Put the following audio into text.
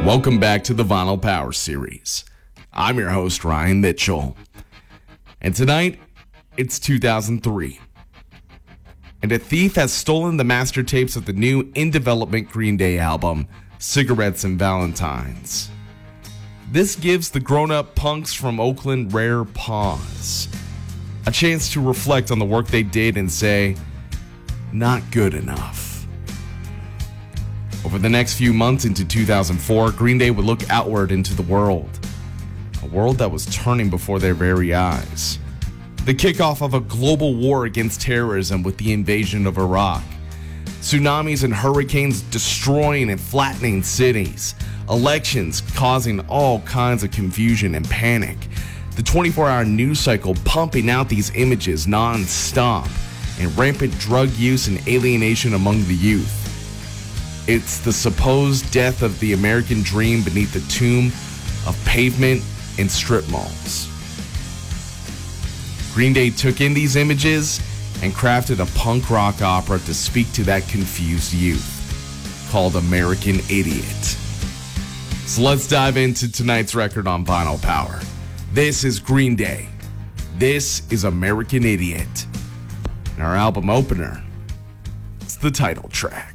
Welcome back to the Vinyl Power Series. I'm your host, Ryan Mitchell. And tonight, it's 2003. And a thief has stolen the master tapes of the new in-development Green Day album, Cigarettes and Valentines. This gives the grown-up punks from Oakland rare pause. A chance to reflect on the work they did and say, not good enough. Over the next few months into 2004, Green Day would look outward into the world. A world that was turning before their very eyes. The kickoff of a global war against terrorism with the invasion of Iraq. Tsunamis and hurricanes destroying and flattening cities. Elections causing all kinds of confusion and panic. The 24-hour news cycle pumping out these images non-stop. And rampant drug use and alienation among the youth. It's the supposed death of the American dream beneath the tomb of pavement and strip malls. Green Day took in these images and crafted a punk rock opera to speak to that confused youth, called American Idiot. So let's dive into tonight's record on Vinyl Power. This is Green Day. This is American Idiot. And our album opener, it's the title track.